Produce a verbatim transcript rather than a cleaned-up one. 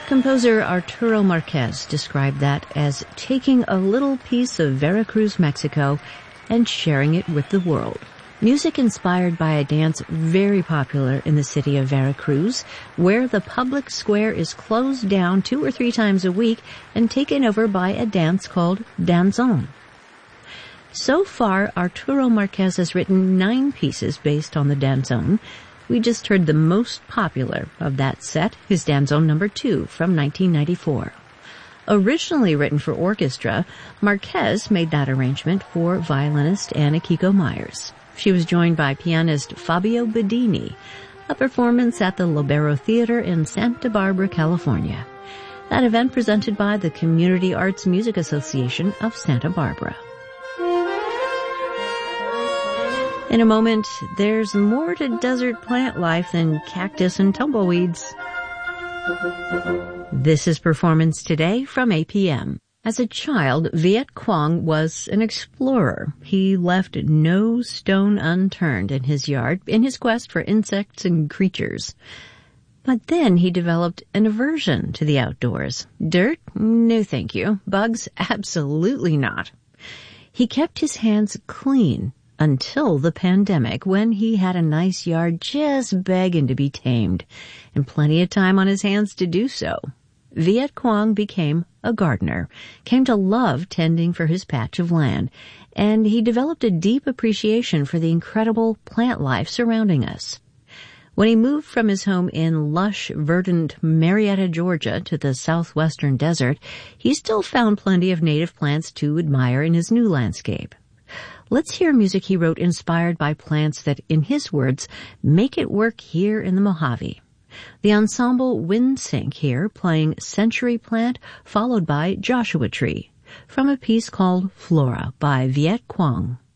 Composer Arturo Marquez described that as taking a little piece of Veracruz, Mexico, and sharing it with the world. Music inspired by a dance very popular in the city of Veracruz, where the public square is closed down two or three times a week and taken over by a dance called danzón. So far, Arturo Marquez has written nine pieces based on the danzón. We just heard the most popular of that set, his danzón number two from nineteen ninety-four. Originally written for orchestra, Marquez made that arrangement for violinist Anna Kiko Myers. She was joined by pianist Fabio Bedini, a performance at the Lobero Theater in Santa Barbara, California. That event presented by the Community Arts Music Association of Santa Barbara. In a moment, there's more to desert plant life than cactus and tumbleweeds. This is Performance Today from A P M. As a child, Viet Quang was an explorer. He left no stone unturned in his yard in his quest for insects and creatures. But then he developed an aversion to the outdoors. Dirt? No thank you. Bugs? Absolutely not. He kept his hands clean until the pandemic, when he had a nice yard just begging to be tamed, and plenty of time on his hands to do so. Viet Quang became a gardener, came to love tending for his patch of land, and he developed a deep appreciation for the incredible plant life surrounding us. When he moved from his home in lush, verdant Marietta, Georgia, to the southwestern desert, he still found plenty of native plants to admire in his new landscape. Let's hear music he wrote inspired by plants that, in his words, make it work here in the Mojave. The ensemble Windsync here playing Century Plant, followed by Joshua Tree, from a piece called Flora by Viet Quang.